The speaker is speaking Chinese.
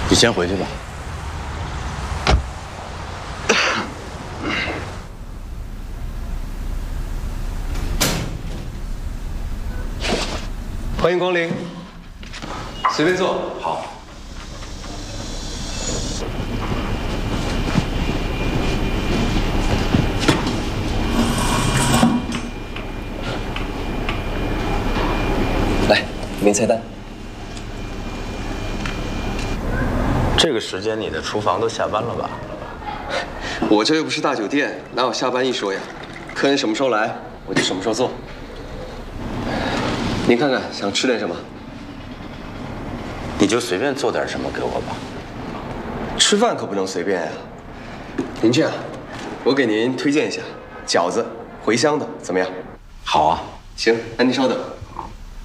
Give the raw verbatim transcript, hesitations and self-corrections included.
你先回去吧。 欢迎光临，随便坐。 好。 来，名菜单。 这个时间你的厨房都下班了吧？ 我这又不是大酒店，哪有下班一说呀？客人什么时候来，我就什么时候做。您看看想吃点什么？ 你就随便做点什么给我吧。 吃饭可不能随便呀。您这样，我给您推荐一下饺子，茴香的，怎么样？ 好啊。 行，那您稍等。